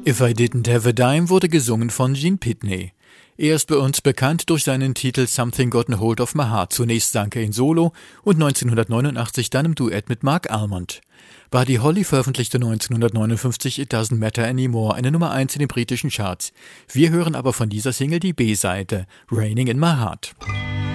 If I Didn't Have a Dime wurde gesungen von Gene Pitney. Er ist bei uns bekannt durch seinen Titel Something Gotten Hold of My Heart. Zunächst sang er in Solo und 1989 dann im Duett mit Mark Almond. Buddy Holly veröffentlichte 1959 It Doesn't Matter Anymore, eine Nummer 1 in den britischen Charts. Wir hören aber von dieser Single die B-Seite, Raining in My Heart.